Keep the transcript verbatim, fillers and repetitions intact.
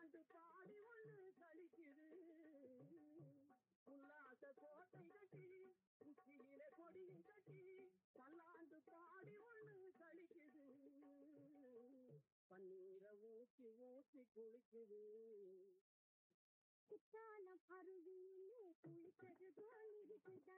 பல்லாண்டு பாடி ஒண்ணு கழிக்குது. உல்லாச கோட்டை கட்டி உச்சியிலே கொடியும் கட்டி பல்லாண்டு பாடி ஒண்ணு கழிக்குது. பன்னீரை ஊற்றி ஊற்றி குளிக்குது. குற்றாலம் அருவியிலே குளித்தது போல் இருக்குதா